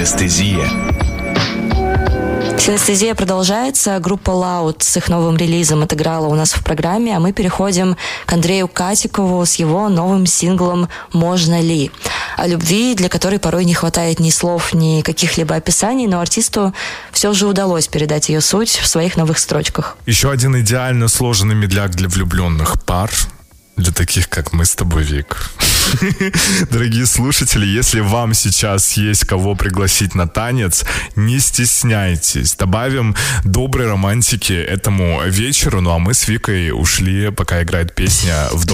Синестезия. Синестезия продолжается. Группа Loud с их новым релизом отыграла у нас в программе, а мы переходим к Андрею Катикову с его новым синглом «Можно ли?». О любви, для которой порой не хватает ни слов, ни каких-либо описаний, но артисту все же удалось передать ее суть в своих новых строчках. Еще один идеально сложенный медляк для влюбленных пар. Для таких, как мы с тобой, Вик. Дорогие слушатели, если вам сейчас есть кого пригласить на танец, не стесняйтесь. Добавим доброй романтики этому вечеру. Ну а мы с Викой ушли, пока играет песня в